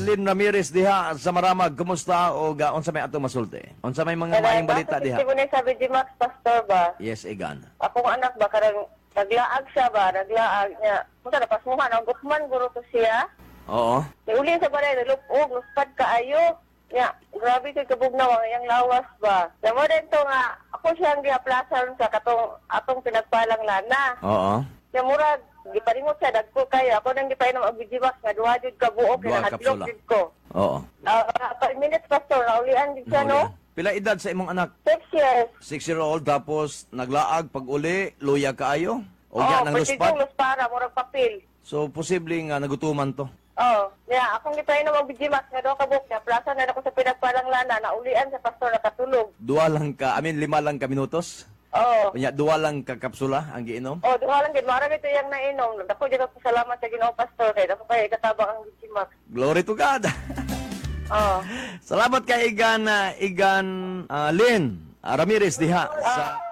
Lynn Ramirez diha sa Maramag, kumusta o unsa may ato masulti? Unsa may mga maayong balita diha? Kasi sabi di Max Pastor ba? Yes, Igan. Akong anak ba karang naglaag siya ba? Naglaag niya. Punta na pasmuhan ang gutman guro to siya. Oo. Uli sa balay nalupog, luspad kaayo. Ya, grabe kay kabugnaw ang iyang lawas ba. Damo din to nga ako siyang giaplasan sa atong pinagpalang lana. Oo. Ya murag giparingot siya dagko kayo. Ako nang gipainom og bijiwas nga duha jud ka buok Duha kinahadlok kapsula. jud ko. Oo. 5 minutes pastor naulian jud siya no. Pila edad sa imong anak? 6 years. 6-year-old tapos naglaag pag uli, luya kaayo? O Oh, yan ang luspad? luspara murag papel. So posible nga nagutuman to. Oh, yeah, akong gipainom og bijiwas nga duha ka buok niya. Plaza na ako sa pinagpalang lana naulian sa pastor nakatulog. Lima lang ka minutos? Oh. Kunya, duwa lang ka kapsula ang giinom? Oh, duha lang gid mara ito yang nainom. Dako jud ako salamat sa Ginoo pastor kay dako kay katabang ang bijiwas. Glory to God! Oh. Salamat kay Igan Lynn Ramirez diha sa